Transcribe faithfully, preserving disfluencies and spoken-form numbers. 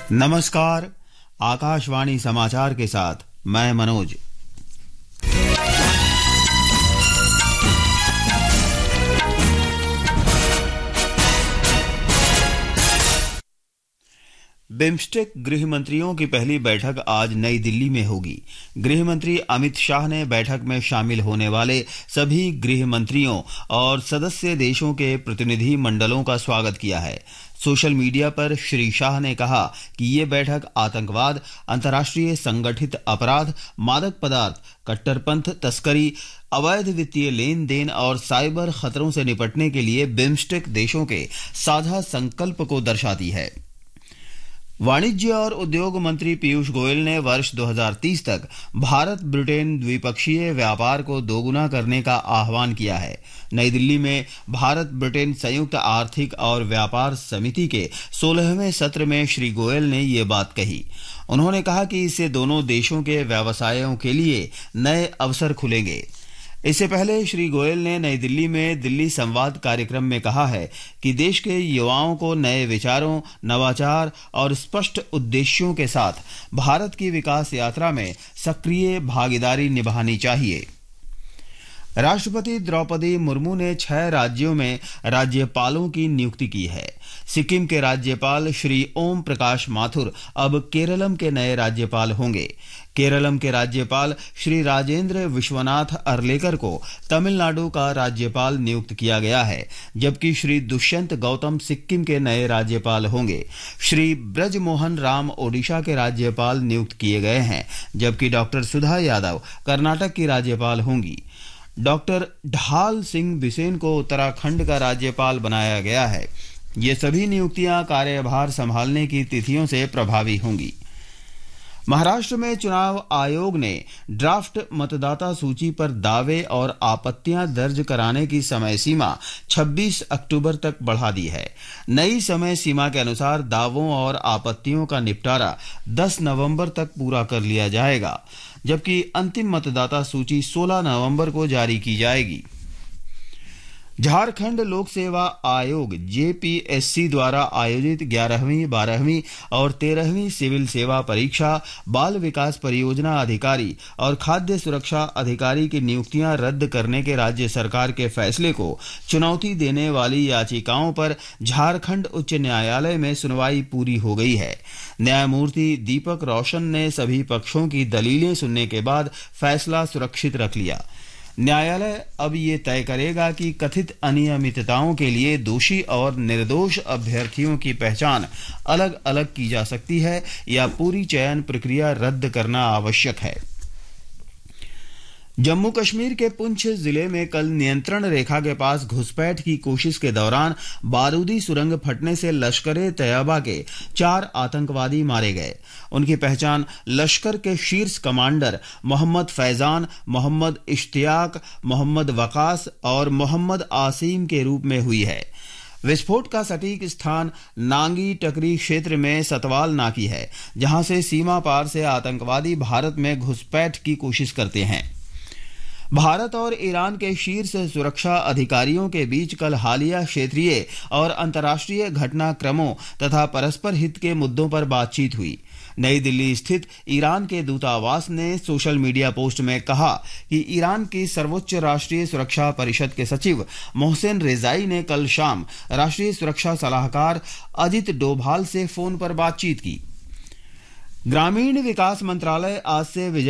नमस्कार, आकाशवाणी समाचार के साथ मैं मनोज। बिम्स्टेक गृह मंत्रियों की पहली बैठक आज नई दिल्ली में होगी। गृह मंत्री अमित शाह ने बैठक में शामिल होने वाले सभी गृह मंत्रियों और सदस्य देशों के प्रतिनिधि मंडलों का स्वागत किया है। सोशल मीडिया पर श्री शाह ने कहा कि ये बैठक आतंकवाद, अंतर्राष्ट्रीय संगठित अपराध, मादक पदार्थ, कट्टरपंथ, तस्करी, अवैध वित्तीय लेन देन और साइबर खतरों से निपटने के लिए बिम्स्टेक देशों के साझा संकल्प को दर्शाती है। वाणिज्य और उद्योग मंत्री पीयूष गोयल ने वर्ष दो हज़ार तीस तक भारत ब्रिटेन द्विपक्षीय व्यापार को दोगुना करने का आह्वान किया है। नई दिल्ली में भारत ब्रिटेन संयुक्त आर्थिक और व्यापार समिति के सोलहवें सत्र में श्री गोयल ने ये बात कही। उन्होंने कहा कि इससे दोनों देशों के व्यवसायों के लिए नए अवसर खुलेंगे। इससे पहले श्री गोयल ने नई दिल्ली में दिल्ली संवाद कार्यक्रम में कहा है कि देश के युवाओं को नए विचारों, नवाचार और स्पष्ट उद्देश्यों के साथ भारत की विकास यात्रा में सक्रिय भागीदारी निभानी चाहिए। राष्ट्रपति द्रौपदी मुर्मू ने छह राज्यों में राज्यपालों की नियुक्ति की है। सिक्किम के राज्यपाल श्री ओम प्रकाश माथुर अब केरलम के नए राज्यपाल होंगे। केरलम के राज्यपाल श्री राजेंद्र विश्वनाथ अर्लेकर को तमिलनाडु का राज्यपाल नियुक्त किया गया है, जबकि श्री दुष्यंत गौतम सिक्किम के नए राज्यपाल होंगे। श्री ब्रजमोहन राम ओडिशा के राज्यपाल नियुक्त किए गए हैं, जबकि डॉक्टर सुधा यादव कर्नाटक की राज्यपाल होंगी। डॉक्टर ढाल सिंह बिसेन को उत्तराखंड का राज्यपाल बनाया गया है। ये सभी नियुक्तियां कार्यभार संभालने की तिथियों से प्रभावी होंगी। महाराष्ट्र में चुनाव आयोग ने ड्राफ्ट मतदाता सूची पर दावे और आपत्तियां दर्ज कराने की समय सीमा छब्बीस अक्टूबर तक बढ़ा दी है। नई समय सीमा के अनुसार दावों और आपत्तियों का निपटारा दस नवंबर तक पूरा कर लिया जाएगा, जबकि अंतिम मतदाता सूची सोलह नवंबर को जारी की जाएगी। झारखंड लोक सेवा आयोग जेपीएससी द्वारा आयोजित ग्यारहवीं, बारहवीं और तेरहवीं सिविल सेवा परीक्षा, बाल विकास परियोजना अधिकारी और खाद्य सुरक्षा अधिकारी की नियुक्तियां रद्द करने के राज्य सरकार के फैसले को चुनौती देने वाली याचिकाओं पर झारखंड उच्च न्यायालय में सुनवाई पूरी हो गई है। न्यायमूर्ति दीपक रोशन ने सभी पक्षों की दलीलें सुनने के बाद फैसला सुरक्षित रख लिया। न्यायालय अब ये तय करेगा कि कथित अनियमितताओं के लिए दोषी और निर्दोष अभ्यर्थियों की पहचान अलग अलग की जा सकती है या पूरी चयन प्रक्रिया रद्द करना आवश्यक है। जम्मू कश्मीर के पुंछ जिले में कल नियंत्रण रेखा के पास घुसपैठ की कोशिश के दौरान बारूदी सुरंग फटने से लश्कर-ए तैयबा के चार आतंकवादी मारे गए। उनकी पहचान लश्कर के शीर्ष कमांडर मोहम्मद फैजान, मोहम्मद इश्तियाक, मोहम्मद वकास और मोहम्मद आसिम के रूप में हुई है। विस्फोट का सटीक स्थान नांगी टकरी क्षेत्र में सतवाल नाकी है, जहां से सीमा पार से आतंकवादी भारत में घुसपैठ की कोशिश करते हैं। भारत और ईरान के शीर्ष सुरक्षा अधिकारियों के बीच कल हालिया क्षेत्रीय और अंतर्राष्ट्रीय घटनाक्रमों तथा परस्पर हित के मुद्दों पर बातचीत हुई। नई दिल्ली स्थित ईरान के दूतावास ने सोशल मीडिया पोस्ट में कहा कि ईरान की सर्वोच्च राष्ट्रीय सुरक्षा परिषद के सचिव मोहसेन रेजाई ने कल शाम राष्ट्रीय सुरक्षा सलाहकार अजित डोभाल से फोन पर बातचीत की। ग्रामीण विकास मंत्रालय आज से